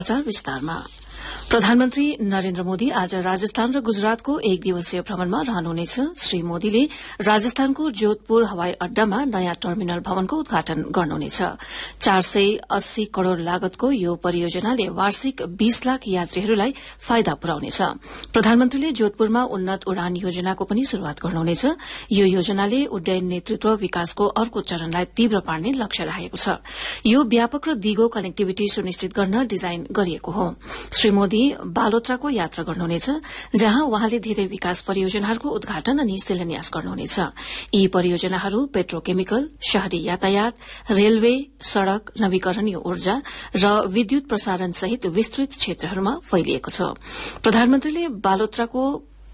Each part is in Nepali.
समाचार विस्तारमा प्रधानमन्त्री नरेन्द्र मोदी आज राजस्थान र गुजरातको एक दिवसीय भ्रमणमा रहनुहुनेछ। श्री मोदीले राजस्थानको जोधपुर हवाई अड्डामा नयाँ टर्मिनल भवनको उद्घाटन गर्नुहुनेछ। 480 करोड़ लागतको यो परियोजनाले वार्षिक 20 लाख यात्रीहरूलाई फाइदा पुर्याउनेछ। प्रधानमन्त्रीले जोधपुरमा उन्नत उडान योजनाको पनि शुरूआत गर्नुहुनेछ। यो योजनाले उड्डयन नेतृत्व विकासको अर्को चरणलाई तीव्र पार्ने लक्ष्य राखेको छ। यो व्यापक र दिगो कनेक्टिभिटी सुनिश्चित गर्न डिजाइन गरिएको हो। श्री मोदी बालोत्राको यात्रा गर्नुहुनेछ, जहाँ उहाँले धेरै विकास परियोजनाहरूको उद्घाटन अनि शिलान्यास गर्नुहुनेछ। यी परियोजनाहरू पेट्रोकेमिकल, शहरी यातायात, रेलवे, सड़क, नवीकरणीय ऊर्जा र विद्युत प्रसारण सहित विस्तृत क्षेत्रहरूमा फैलिएको छ। प्रधानमन्त्रीले बालोत्राको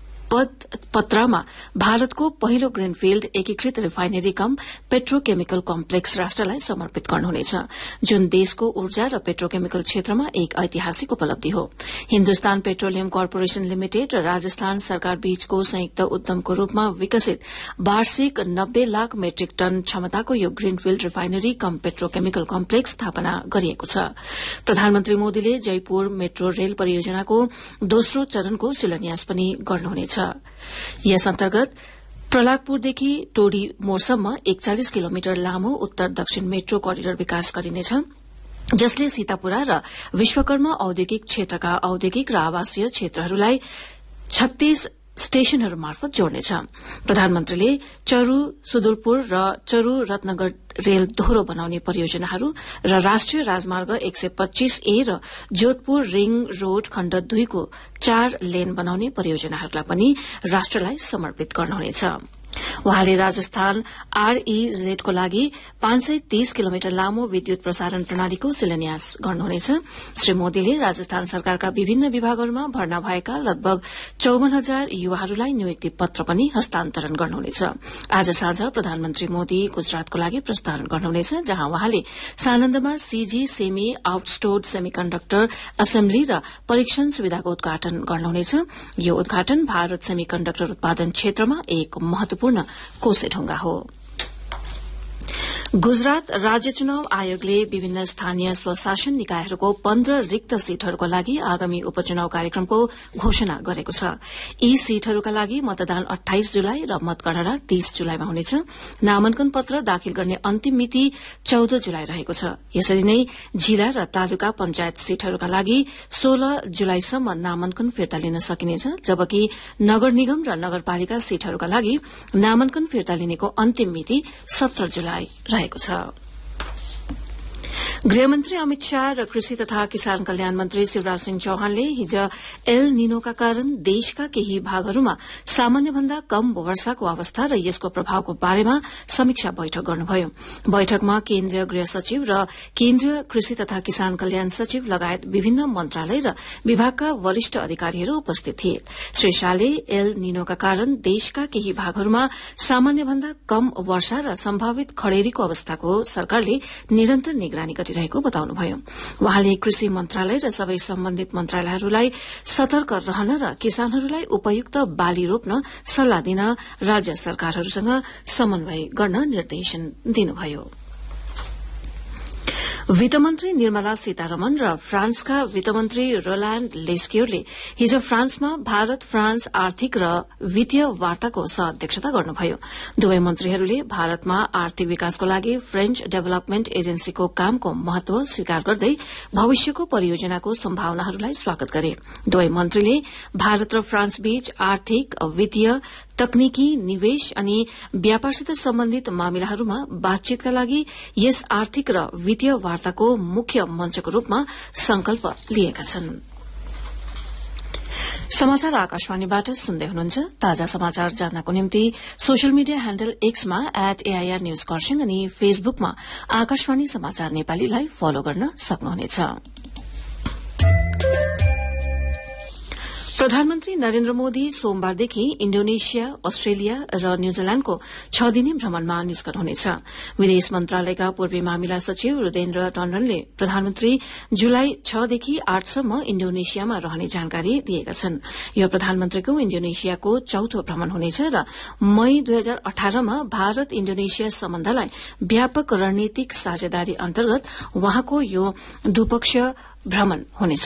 पत्रमा भारतको पहिलो ग्रीनफील्ड एकीकृत रिफाइनरी कम पेट्रोकेमिकल कम्प्लेक्स राष्ट्रलाई समर्पित गर्नुहुनेछ, जुन देशको ऊर्जा र पेट्रोकेमिकल क्षेत्रमा एक ऐतिहासिक उपलब्धि हो। हिन्दुस्तान पेट्रोलियम कर्पोरेशन लिमिटेड र राजस्थान सरकार बीचको संयुक्त उद्यमको रूपमा विकसित वार्षिक 90 लाख मेट्रिक टन क्षमताको यो ग्रीनफील्ड रिफाइनरी कम पेट्रोकेमिकल कम्प्लेक्स स्थापना गरिएको छ। प्रधानमन्त्री मोदीले जयपुर मेट्रो रेल परियोजनाको दोस्रो चरणको शिलान्यास पनि गर्नुहुनेछ। यस अन्तर्गत प्रहलादपुरदेखि टोडी मोड़सम्म 41 किलोमिटर लामो उत्तर दक्षिण मेट्रो करिडोर विकास गरिनेछ, जसले सीतापुरा र विश्वकर्मा औद्योगिक क्षेत्रका औद्योगिक र आवासीय क्षेत्रहरूलाई 36 स्टेशनहरू मार्फत जोड्नेछ। प्रधानमन्त्रीले चरू सुदुलपुर र चरू रत्नगर रेल दोहोरो बनाउने परियोजनाहरू र राष्ट्रिय राजमार्ग 125A र जोधपुर रिङ रोड खण्ड 2 को 4 लेन बनाउने परियोजनाहरूलाई पनि राष्ट्रलाई समर्पित गर्नुहुनेछ। उहाँले राजस्थान REZ को लागि 530 किलोमिटर लामो विद्युत प्रसारण प्रणालीको शिलान्यास गर्नुहुनेछ। श्री मोदीले राजस्थान सरकारका विभिन्न विभागहरूमा भर्ना भएका लगभग 54,000 युवाहरूलाई नियुक्ति पत्र पनि हस्तान्तरण गर्नुहुनेछ। आज साँझ प्रधानमन्त्री मोदी गुजरातको लागि प्रस्थान गर्नुहुनेछ, जहाँ उहाँले सानन्दमा CG सेमी आउटस्टोर्ड सेमिकन्डक्टर असेम्बली र परीक्षण सुविधाको उद्घाटन गर्नुहुनेछ। यो उद्घाटन भारत सेमिकन्डक्टर उत्पादन क्षेत्रमा एक महत्वपूर्ण कोसेढुङ्गा हो। गुजरात राज्य चुनाव आयोगले विभिन्न स्थानीय स्वशासन निकायहरूको 15 रिक्त सीटहरूका लागि आगामी उपचुनाव कार्यक्रमको घोषणा गरेको छ। यी सीटहरूका लागि मतदान 28 जुलाई र मतगणना 30 जुलाईमा हुनेछ। नामाङ्कन पत्र दाखिल गर्ने अन्तिम मिति 14 जुलाई रहेको छ। यसरी नै जिल्ला र तालुका पंचायत सीटहरूका लागि 16 जुलाईसम्म नामाङ्कन फिर्ता लिन सकिनेछ, जबकि नगर निगम र नगरपालिका सीटहरूका लागि नामाङ्कन फिर्ता लिनेको अन्तिम मिति 17 जुलाई रहेको छ। गृहमन्त्री अमित शाह र कृषि तथा किसान कल्याण मन्त्री शिवराज सिंह चौहानले हिज एल निनोका कारण देशका केही भागहरूमा सामान्य भन्दा कम वर्षाको अवस्था र यसको प्रभावको बारेमा समीक्षा बैठक गर्नुभयो। बैठकमा केन्द्रीय गृह सचिव र केन्द्रीय कृषि तथा किसान कल्याण सचिव लगायत विभिन्न मन्त्रालय र विभागका वरिष्ठ अधिकारीहरू उपस्थित थिए। श्री शाहले एल निनोका कारण देशका केही भागहरूमा सामान्य भन्दा कम वर्षा र सम्भावित खडेरीको अवस्थाको सरकारले निरन्तर निगरानी गरिरहेको बताउनुभयो। उहाँले कृषि मन्त्रालय र सबै सम्बन्धित मन्त्रालयहरूलाई सतर्क रहन र किसानहरूलाई उपयुक्त बाली रोप्न सल्लाह दिन राज्य सरकारहरूसँग समन्वय गर्न निर्देशन दिनुभयो। वित्तमन्त्री निर्मला सीतारमण र फ्रान्सका वित्तमन्त्री रोलाण्ड लेस्क्योरले हिज फ्रान्समा भारत फ्रान्स आर्थिक र वित्तीय वार्ताको सहअध्यक्षता गर्नुभयो। दुवै मन्त्रीहरूले भारतमा आर्थिक विकासको लागि फ्रेन्च डेभलपमेन्ट एजेन्सीको कामको महत्व स्वीकार गर्दै भविष्यको परियोजनाको सम्भावनाहरूलाई स्वागत गरे। दुवै मन्त्रीले भारत र फ्रान्स बीच आर्थिक, वित्तीय, तकनिकी, निवेश अनि व्यापारसित सम्बन्धित मामिलाहरूमा बातचीतका लागि यस आर्थिक र वित्तीय वार्ताको मुख्य मञ्चको रूपमा संकल्प लिएका छन्। समाचार आकाशवाणीबाट सुन्दै हुनुहुन्छ। ताजा समाचार जान्नको निम्ति social media handle एक्समा @AIR news Kurseong अनि फेसबुकमा आकाशवाणी समाचार नेपालीलाई फलो गर्न सक्नुहुनेछ। प्रधानमन्त्री नरेन्द्र मोदी सोमबारदेखि इण्डोनेसिया, अस्ट्रेलिया र न्यूजील्याण्डको 6 दिने भ्रमणमा निस्कनुहुनेछ। विदेश मन्त्रालयका पूर्वी मामिला सचिव रुदेन्द्र टण्डनले प्रधानमन्त्री जुलाई 6 देखि 8 सम्म इण्डोनेसियामा रहने जानकारी दिएका छन्। यो प्रधानमन्त्रीको इण्डोनेसियाको चौथो भ्रमण हुनेछ र मई 2018 मा भारत इण्डोनेसिया सम्बन्धलाई व्यापक रणनीतिक साझेदारी अन्तर्गत वहाँको यो द्विपक्षीय भ्रमण हुनेछ।